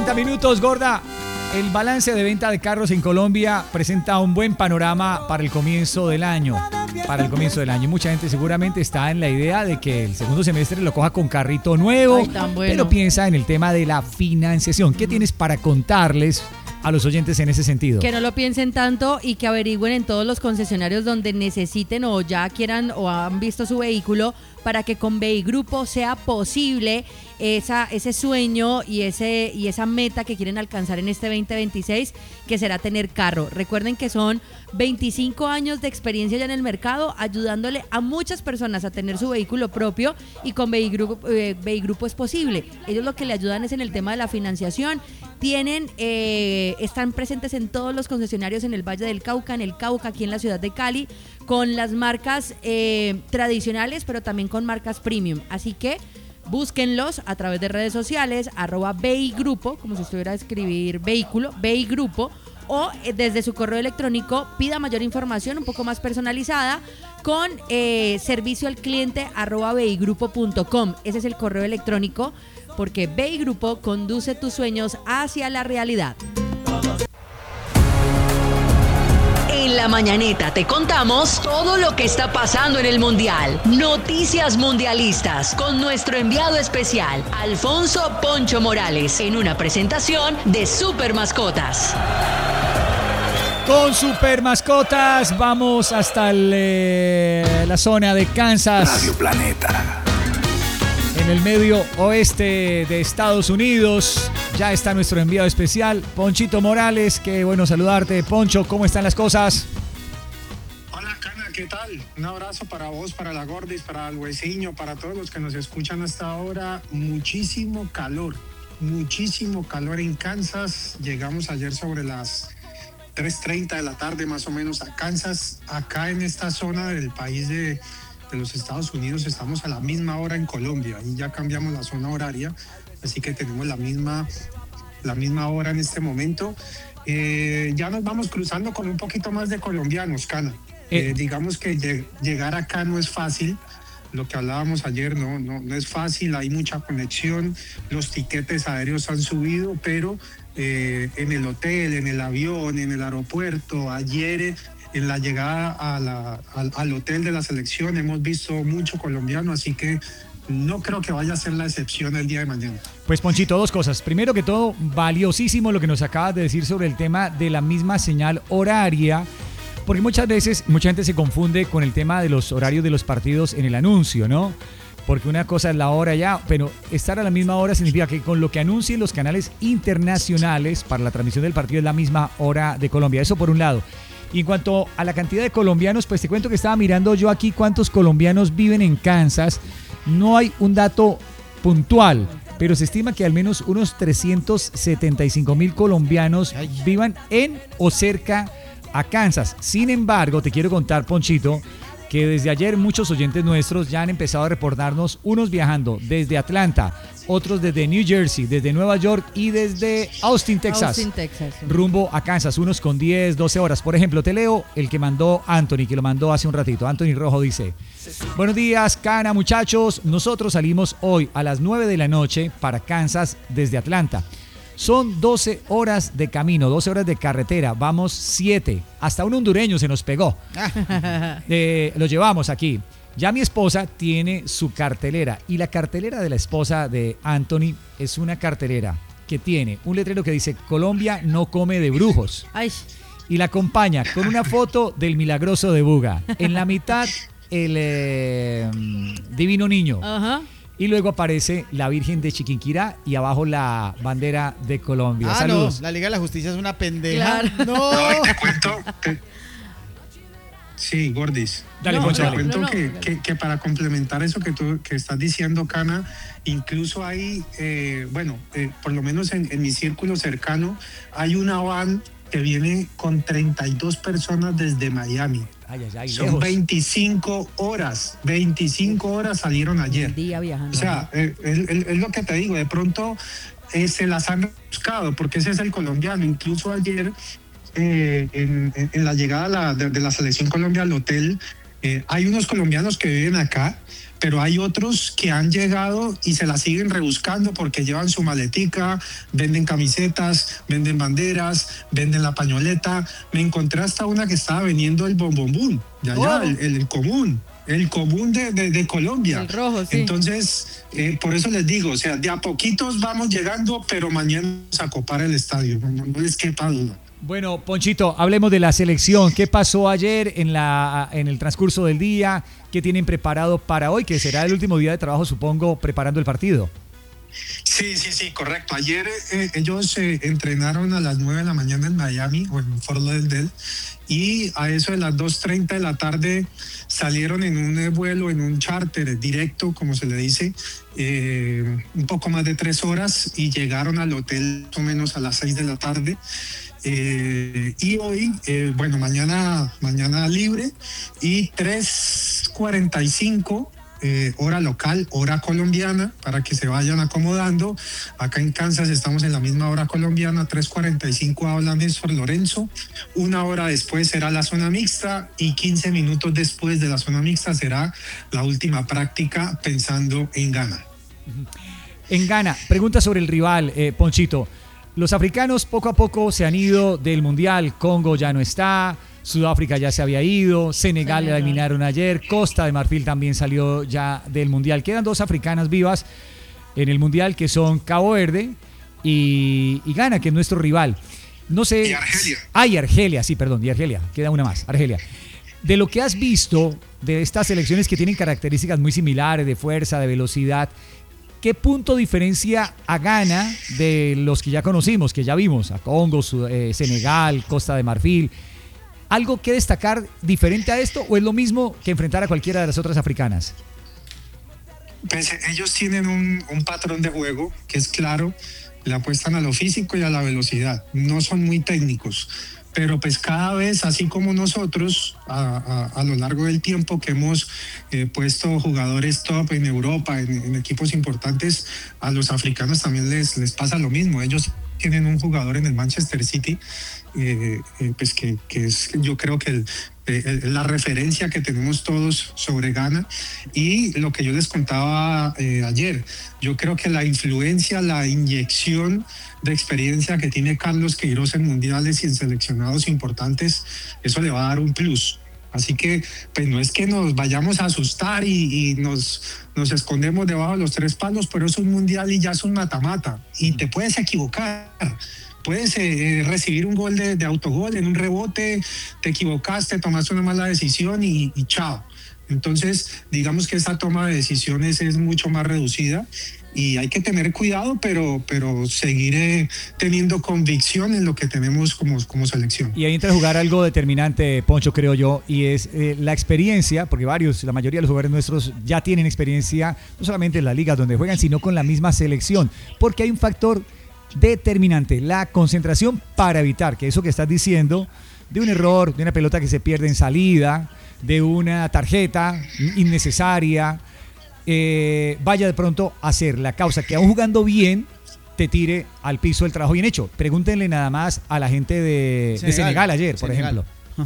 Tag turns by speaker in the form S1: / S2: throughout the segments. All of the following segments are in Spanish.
S1: 30 minutos, gorda. El balance de venta de carros en Colombia presenta un buen panorama para el comienzo del año. Mucha gente seguramente está en la idea de que el segundo semestre lo coja con carrito nuevo, pero piensa en el tema de la financiación. ¿Qué tienes para contarles a los oyentes en ese sentido?
S2: Que no lo piensen tanto y que averigüen en todos los concesionarios donde necesiten o ya quieran o han visto su vehículo, para que con Beigrupo sea posible ese sueño y esa meta que quieren alcanzar en este 2026, que será tener carro. Recuerden que son 25 años de experiencia ya en el mercado, ayudándole a muchas personas a tener su vehículo propio, y con Beigrupo es posible. Ellos lo que le ayudan es en el tema de la financiación. Están presentes en todos los concesionarios en el Valle del Cauca, en el Cauca, aquí en la ciudad de Cali, con las marcas tradicionales, pero también con marcas premium. Así que búsquenlos a través de redes sociales, @Beigrupo, como si estuviera a escribir vehículo, Beigrupo, o desde su correo electrónico pida mayor información un poco más personalizada con servicio al cliente @beigrupo.com. Ese es el correo electrónico, porque Beigrupo conduce tus sueños hacia la realidad.
S3: En La Mañaneta te contamos todo lo que está pasando en el Mundial. Noticias mundialistas con nuestro enviado especial, Alfonso Poncho Morales, en una presentación de Super Mascotas.
S1: Con Super Mascotas vamos hasta la zona de Kansas.
S4: Radio Planeta.
S1: En el medio oeste de Estados Unidos. Ya está nuestro enviado especial, Ponchito Morales. Qué bueno saludarte, Poncho. ¿Cómo están las cosas?
S5: Hola, Cana, ¿qué tal? Un abrazo para vos, para la Gordis, para el Huesiño, para todos los que nos escuchan hasta ahora. Muchísimo calor en Kansas. Llegamos ayer sobre las 3:30 de la tarde más o menos a Kansas. Acá en esta zona del país de los Estados Unidos estamos a la misma hora en Colombia y ya cambiamos la zona horaria, así que tenemos la misma hora en este momento. Ya nos vamos cruzando con un poquito más de colombianos, Cana. Digamos que llegar acá no es fácil. Lo que hablábamos ayer no es fácil, hay mucha conexión, los tiquetes aéreos han subido, pero en el hotel, en el avión, en el aeropuerto, ayer en la llegada al hotel de la selección hemos visto mucho colombiano, así que no creo que vaya a ser la excepción el día de mañana.
S1: Pues, Ponchito, dos cosas. Primero que todo, valiosísimo lo que nos acabas de decir sobre el tema de la misma señal horaria, porque muchas veces mucha gente se confunde con el tema de los horarios de los partidos en el anuncio, ¿no? Porque una cosa es la hora ya, pero estar a la misma hora significa que con lo que anuncien los canales internacionales para la transmisión del partido es la misma hora de Colombia. Eso por un lado. Y en cuanto a la cantidad de colombianos, pues te cuento que estaba mirando yo aquí cuántos colombianos viven en Kansas. No hay un dato puntual, pero se estima que al menos unos 375,000 colombianos vivan en o cerca a Kansas. Sin embargo, te quiero contar, Ponchito, que desde ayer muchos oyentes nuestros ya han empezado a reportarnos, unos viajando desde Atlanta, otros desde New Jersey, desde Nueva York y desde Austin, Texas. Rumbo a Kansas, unos con 10, 12 horas. Por ejemplo, te leo el que mandó Anthony, que lo mandó hace un ratito. Anthony Rojo dice: buenos días, Cana, muchachos. Nosotros salimos hoy a las 9 de la noche para Kansas desde Atlanta. Son 12 horas de camino, 12 horas de carretera. Vamos 7. Hasta un hondureño se nos pegó. Lo llevamos aquí. Ya mi esposa tiene su cartelera, y la cartelera de la esposa de Anthony es una cartelera que tiene un letrero que dice: Colombia no come de brujos.
S2: Ay.
S1: Y la acompaña con una foto del Milagroso de Buga. En la mitad el Divino Niño.
S2: Ajá.
S1: Y luego aparece la Virgen de Chiquinquirá y abajo la bandera de Colombia. Saludos.
S6: No, la Liga de la Justicia es una pendeja.
S2: Claro.
S6: No.
S5: No, te cuento. Sí, Gordis.
S1: Dale,
S5: te
S1: Poncho,
S5: cuento
S2: dale.
S5: que para complementar eso que estás diciendo, Cana, incluso hay, por lo menos en mi círculo cercano, hay una van que viene con 32 personas desde Miami. Son
S1: lejos.
S5: 25 horas salieron ayer.
S2: Un día viajando.
S5: O sea, es lo que te digo, de pronto se las han buscado, porque ese es el colombiano. Incluso ayer, en la llegada de la selección Colombia al hotel, Hay unos colombianos que viven acá, pero hay otros que han llegado y se la siguen rebuscando porque llevan su maletica, venden camisetas, venden banderas, venden la pañoleta. Me encontré hasta una que estaba vendiendo el bombombún, de allá, el común. El común de Colombia.
S2: El rojo, sí.
S5: Entonces, por eso les digo, o sea, de a poquitos vamos llegando, pero mañana vamos a copar el estadio, no les quepa duda.
S1: Bueno, Ponchito, hablemos de la selección. ¿Qué pasó ayer en el transcurso del día? ¿Qué tienen preparado para hoy? Que será el último día de trabajo, supongo, preparando el partido.
S5: Sí, correcto. Ayer ellos entrenaron a las 9 de la mañana en Miami o en Fort Lauderdale, y a eso de las 2:30 de la tarde salieron en un vuelo, en un charter directo, como se le dice, un poco más de 3 horas, y llegaron al hotel más o menos a las 6 de la tarde. Y hoy, mañana libre, y 3:45 hora local, hora colombiana, para que se vayan acomodando. Acá en Kansas estamos en la misma hora colombiana, 3:45 hablan de Sor Lorenzo. 1 hora después será la zona mixta, y 15 minutos después de la zona mixta será la última práctica pensando en Ghana.
S1: En Ghana, pregunta sobre el rival, Ponchito. Los africanos poco a poco se han ido del Mundial. Congo ya no está, Sudáfrica ya se había ido, Senegal la eliminaron ayer, Costa de Marfil también salió ya del Mundial. Quedan 2 africanas vivas en el Mundial, que son Cabo Verde y Ghana, que es nuestro rival. No sé.
S5: Y Argelia.
S1: Y Argelia, sí, perdón, y Argelia. Queda una más, Argelia. De lo que has visto de estas selecciones que tienen características muy similares, de fuerza, de velocidad, ¿qué punto diferencia a Ghana de los que ya conocimos, que ya vimos? A Congo, Senegal, Costa de Marfil. ¿Algo que destacar diferente a esto, o es lo mismo que enfrentar a cualquiera de las otras africanas?
S5: Pues ellos tienen un patrón de juego que es claro, le apuestan a lo físico y a la velocidad. No son muy técnicos, pero pues cada vez, así como nosotros, a lo largo del tiempo que hemos puesto jugadores top en Europa, en equipos importantes, a los africanos también les pasa lo mismo. Ellos tienen un jugador en el Manchester City, pues que es, yo creo que la referencia que tenemos todos sobre Ghana. Y lo que yo les contaba ayer, yo creo que la influencia, la inyección de experiencia que tiene Carlos Queiroz en mundiales y en seleccionados importantes, eso le va a dar un plus. Así que pues no es que nos vayamos a asustar y nos escondemos debajo de los 3 palos, pero es un mundial y ya es un mata-mata, y te puedes equivocar. Puedes recibir un gol de autogol en un rebote, te equivocaste, tomaste una mala decisión y chao. Entonces, digamos que esa toma de decisiones es mucho más reducida, y hay que tener cuidado, pero seguir teniendo convicción en lo que tenemos como selección.
S1: Y ahí entra a jugar algo determinante, Poncho, creo yo, y es la experiencia, porque la mayoría de los jugadores nuestros ya tienen experiencia, no solamente en la liga donde juegan, sino con la misma selección, porque hay un factor determinante, la concentración, para evitar que eso que estás diciendo, de un error, de una pelota que se pierde en salida, de una tarjeta innecesaria, vaya de pronto a ser la causa que, aún jugando bien, te tire al piso el trabajo bien hecho. Pregúntenle nada más a la gente de Senegal ayer, por ejemplo.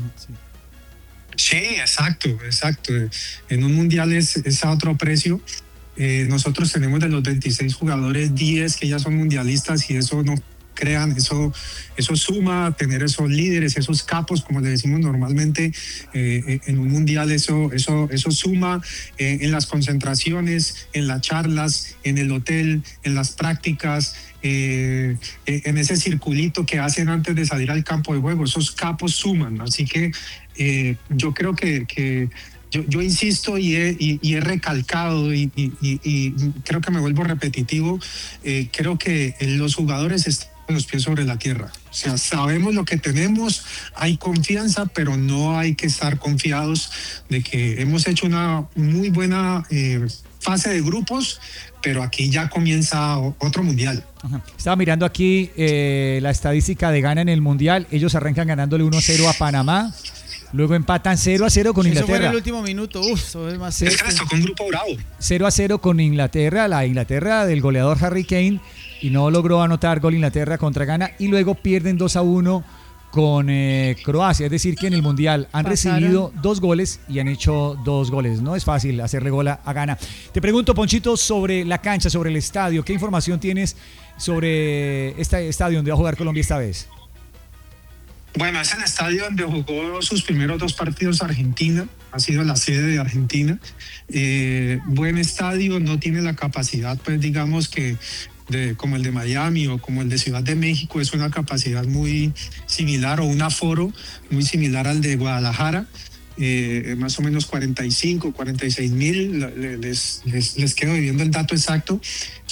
S5: Sí, exacto. En un mundial es a otro precio. Nosotros tenemos de los 26 jugadores 10 que ya son mundialistas, y eso no crean, eso suma, tener esos líderes, esos capos, como le decimos normalmente, en un mundial, eso suma en las concentraciones, en las charlas, en el hotel, en las prácticas, en ese circulito que hacen antes de salir al campo de juego. Esos capos suman. Así que yo creo que yo insisto y he recalcado, y creo que me vuelvo repetitivo. Creo que los jugadores están con los pies sobre la tierra. O sea, sabemos lo que tenemos, hay confianza, pero no hay que estar confiados de que hemos hecho una muy buena fase de grupos, pero aquí ya comienza otro mundial.
S1: Ajá. Estaba mirando aquí la estadística de Ghana en el mundial. Ellos arrancan ganándole 1-0 a Panamá. Luego empatan 0-0 con Inglaterra.
S6: Eso fue en el último minuto. Eso es más.
S5: Es con un grupo bravo.
S1: 0-0 con Inglaterra, la Inglaterra del goleador Harry Kane, y no logró anotar gol Inglaterra contra Ghana, y luego pierden 2-1 con Croacia, es decir que en el Mundial han
S2: Pasaron.
S1: recibido 2 goles y han hecho 2 goles. No es fácil hacerle gol a Ghana. Te pregunto, Ponchito, sobre la cancha, sobre el estadio, ¿qué información tienes sobre este estadio donde va a jugar Colombia esta vez?
S5: Bueno, es el estadio donde jugó sus primeros 2 partidos Argentina, ha sido la sede de Argentina. Buen estadio, no tiene la capacidad, pues digamos que como el de Miami o como el de Ciudad de México, es una capacidad muy similar o un aforo muy similar al de Guadalajara. Más o menos 45, 46 mil, les quedo viendo el dato exacto.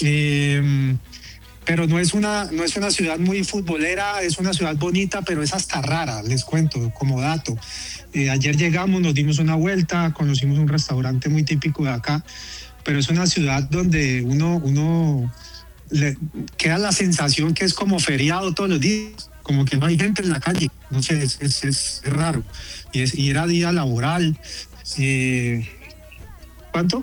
S5: Pero no es una ciudad muy futbolera, es una ciudad bonita, pero es hasta rara, les cuento como dato. Ayer llegamos, nos dimos una vuelta, conocimos un restaurante muy típico de acá, pero es una ciudad donde uno le queda la sensación que es como feriado todos los días, como que no hay gente en la calle, no sé, es raro. Y era día laboral. ¿Cuánto?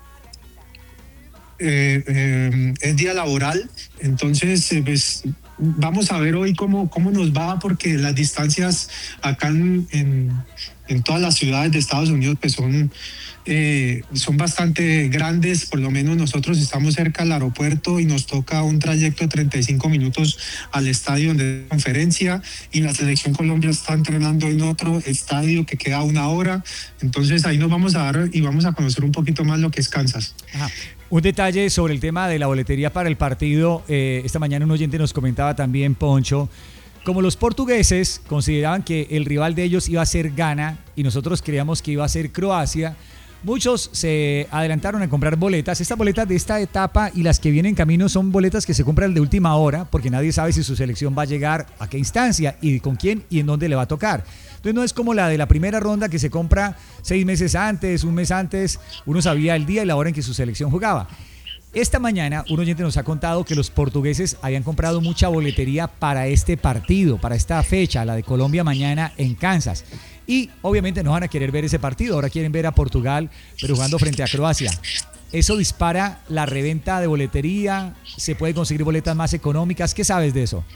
S5: Es día laboral, entonces pues, vamos a ver hoy cómo nos va, porque las distancias acá en todas las ciudades de Estados Unidos pues son bastante grandes. Por lo menos nosotros estamos cerca del aeropuerto y nos toca un trayecto de 35 minutos al estadio donde es conferencia, y la selección Colombia está entrenando en otro estadio que queda 1 hora. Entonces ahí nos vamos a dar y vamos a conocer un poquito más lo que es Kansas.
S1: Ajá. Un detalle sobre el tema de la boletería para el partido. Esta mañana un oyente nos comentaba también, Poncho, como los portugueses consideraban que el rival de ellos iba a ser Ghana y nosotros creíamos que iba a ser Croacia, muchos se adelantaron a comprar boletas. Estas boletas de esta etapa y las que vienen en camino son boletas que se compran de última hora, porque nadie sabe si su selección va a llegar a qué instancia y con quién y en dónde le va a tocar. Entonces no es como la de la primera ronda que se compra 6 meses antes, 1 mes antes, uno sabía el día y la hora en que su selección jugaba. Esta mañana un oyente nos ha contado que los portugueses habían comprado mucha boletería para este partido, para esta fecha, la de Colombia mañana en Kansas. Y obviamente no van a querer ver ese partido, ahora quieren ver a Portugal, pero jugando frente a Croacia. ¿Eso dispara la reventa de boletería? ¿Se puede conseguir boletas más económicas? ¿Qué sabes de eso?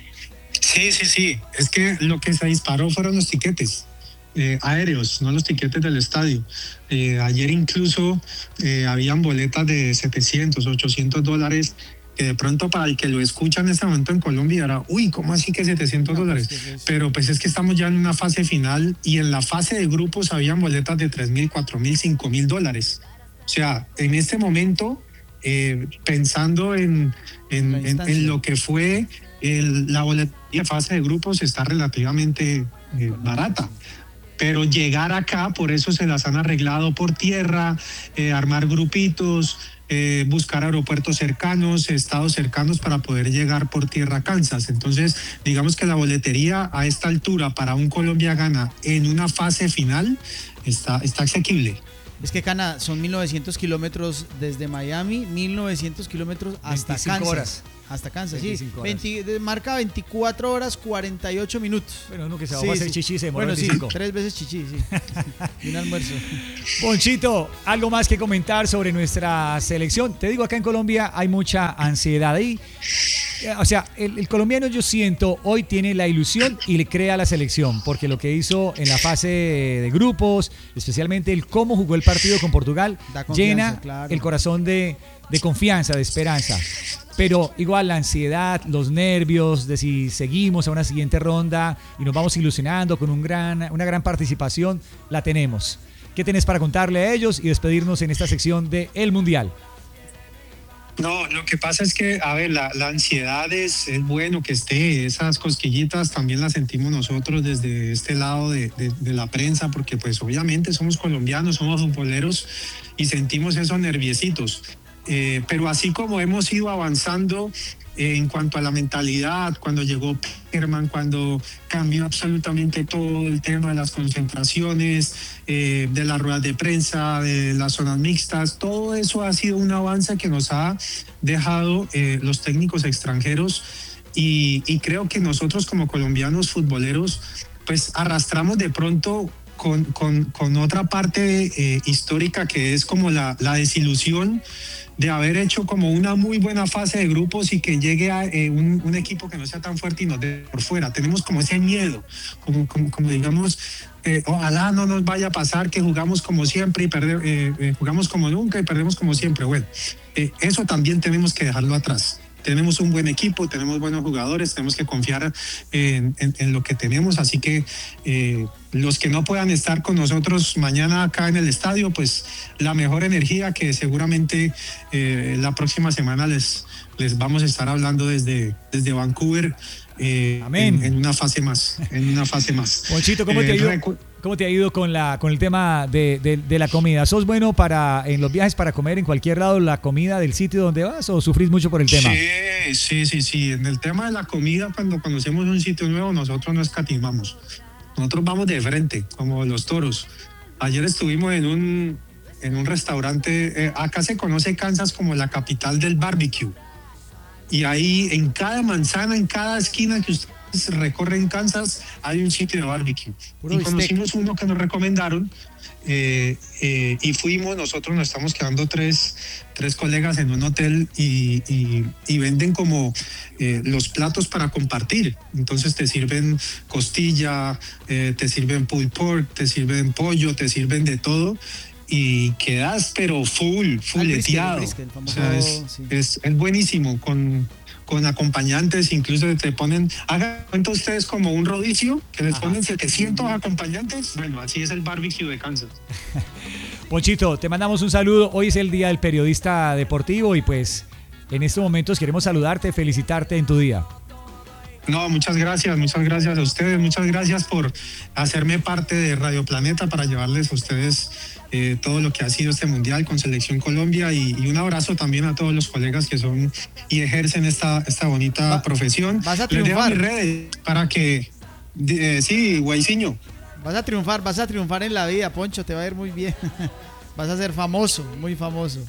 S5: Sí. Es que lo que se disparó fueron los tiquetes aéreos, no los tiquetes del estadio. Ayer incluso habían boletas de $700, $800, que de pronto para el que lo escucha en este momento en Colombia era, uy, ¿cómo así que $700? Pero pues es que estamos ya en una fase final, y en la fase de grupos habían boletas de $3,000, $4,000, $5,000. O sea, en este momento, pensando en lo que fue la boletería fase de grupos, está relativamente barata. Pero llegar acá, por eso se las han arreglado por tierra, armar grupitos, buscar aeropuertos cercanos, estados cercanos para poder llegar por tierra a Kansas. Entonces, digamos que la boletería a esta altura para un Colombia-Ghana en una fase final está asequible.
S6: Es que Cana, son 1.900 kilómetros desde Miami, 1.900 kilómetros hasta Kansas.
S1: Horas.
S6: Hasta Kansas, sí.
S1: Horas.
S6: Marca 24 horas 48 minutos.
S1: Bueno, uno que se va a hacer chichi se demora
S6: bueno,
S1: 25.
S6: Sí, 3 veces chichi, sí. Y un almuerzo.
S1: Ponchito, algo más que comentar sobre nuestra selección. Te digo, acá en Colombia hay mucha ansiedad ahí. O sea, el colombiano, yo siento, hoy tiene la ilusión y le cree a la selección, porque lo que hizo en la fase de grupos, especialmente el cómo jugó el partido con Portugal, llena el corazón de confianza, de esperanza. Pero igual la ansiedad, los nervios de si seguimos a una siguiente ronda y nos vamos ilusionando con una gran participación, la tenemos. ¿Qué tenés para contarle a ellos y despedirnos en esta sección de El Mundial?
S5: No, lo que pasa es que, a ver, la ansiedad es bueno que esté, esas cosquillitas también las sentimos nosotros desde este lado de la prensa, porque pues obviamente somos colombianos, somos futboleros y sentimos esos nerviecitos. Pero así como hemos ido avanzando en cuanto a la mentalidad, cuando llegó Pekerman, cuando cambió absolutamente todo el tema de las concentraciones, de las ruedas de prensa, de las zonas mixtas, todo eso ha sido un avance que nos ha dejado los técnicos extranjeros, y creo que nosotros como colombianos futboleros pues arrastramos de pronto con otra parte histórica que es como la desilusión de haber hecho como una muy buena fase de grupos y que llegue a un equipo que no sea tan fuerte y nos dé por fuera. Tenemos como ese miedo, como digamos, ojalá no nos vaya a pasar que jugamos como siempre y jugamos como nunca y perdemos como siempre. Bueno, eso también tenemos que dejarlo atrás. Tenemos un buen equipo, tenemos buenos jugadores, tenemos que confiar en lo que tenemos, así que los que no puedan estar con nosotros mañana acá en el estadio, pues la mejor energía que seguramente la próxima semana les vamos a estar hablando desde Vancouver en una fase más.
S1: Ponchito, ¿cómo te ha ido con el tema de la comida? ¿Sos bueno en los viajes para comer en cualquier lado la comida del sitio donde vas o sufrís mucho por el tema?
S5: Sí. En el tema de la comida, cuando conocemos un sitio nuevo, nosotros no escatimamos. Nosotros vamos de frente, como los toros. Ayer estuvimos en un restaurante, acá se conoce Kansas como la capital del barbecue. Y ahí en cada manzana, en cada esquina que ustedes recorren Kansas, hay un sitio de barbecue. Y conocimos uno que nos recomendaron y fuimos. Nosotros nos estamos quedando tres colegas en un hotel y venden como los platos para compartir. Entonces te sirven costilla, te sirven pulled pork, te sirven pollo, te sirven de todo. Y quedas pero fulleteado. O sea, es buenísimo con acompañantes, incluso te ponen, hagan cuenta ustedes como un rodicio que les ponen 700 acompañantes. Bueno, así es el barbecue de Kansas.
S1: Ponchito, te mandamos un saludo. Hoy es el día del periodista deportivo y pues en estos momentos queremos saludarte, felicitarte en tu día.
S5: No, muchas gracias a ustedes, muchas gracias por hacerme parte de Radio Planeta para llevarles a ustedes todo lo que ha sido este mundial con Selección Colombia y un abrazo también a todos los colegas que son y ejercen esta bonita profesión.
S6: Vas a triunfar.
S5: Les dejo mis redes para que, sí, Guayciño.
S6: Vas a triunfar en la vida, Poncho, te va a ir muy bien. Vas a ser famoso, muy famoso.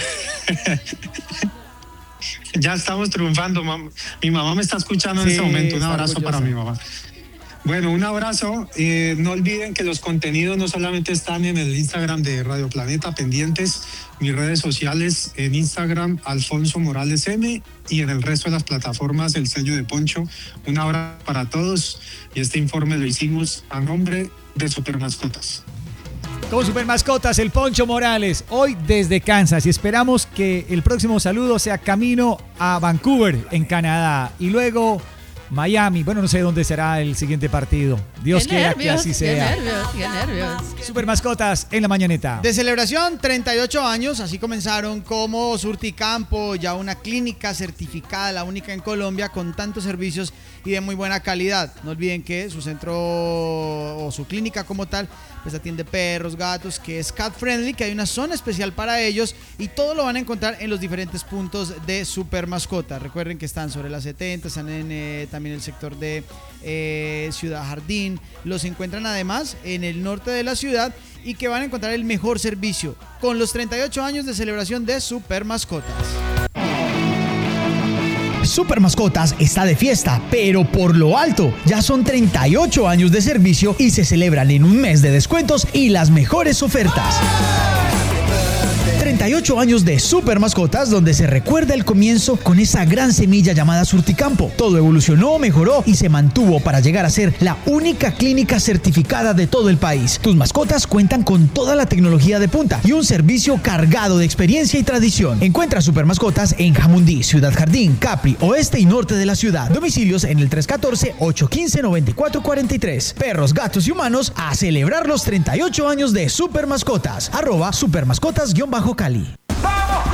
S5: Ya estamos triunfando, mi mamá me está escuchando en este momento. Un abrazo para mi mamá. Bueno, un abrazo. No olviden que los contenidos no solamente están en el Instagram de Radio Planeta, pendientes, mis redes sociales en Instagram, Alfonso Morales M, y en el resto de las plataformas, el sello de Poncho. Un abrazo para todos y este informe lo hicimos a nombre de Supermascotas.
S1: Con Supermascotas, el Poncho Morales, hoy desde Kansas, y esperamos que el próximo saludo sea camino a Vancouver, en Canadá, y luego Miami. Bueno, no sé dónde será el siguiente partido. Dios quiera que así sea.
S2: Qué nervios.
S1: Supermascotas en la mañaneta.
S6: De celebración, 38 años, así comenzaron como Surticampo, ya una clínica certificada, la única en Colombia, con tantos servicios y de muy buena calidad. No olviden que su centro o su clínica como tal, pues atiende perros, gatos, que es cat friendly, que hay una zona especial para ellos y todo lo van a encontrar en los diferentes puntos de Supermascotas. Recuerden que están sobre la 70, están en también el sector de Ciudad Jardín. Los encuentran además en el norte de la ciudad y que van a encontrar el mejor servicio con los 38 años de celebración de Supermascotas.
S4: Supermascotas está de fiesta, pero por lo alto. Ya son 38 años de servicio y se celebran en un mes de descuentos y las mejores ofertas. 38 años de Supermascotas, donde se recuerda el comienzo con esa gran semilla llamada Surticampo. Todo evolucionó, mejoró y se mantuvo para llegar a ser la única clínica certificada de todo el país. Tus mascotas cuentan con toda la tecnología de punta y un servicio cargado de experiencia y tradición. Encuentra Supermascotas en Jamundí, Ciudad Jardín, Capri, oeste y norte de la ciudad. Domicilios en el 314-815-9443. Perros, gatos y humanos a celebrar los 38 años de Supermascotas. @Supermascotas_Cali.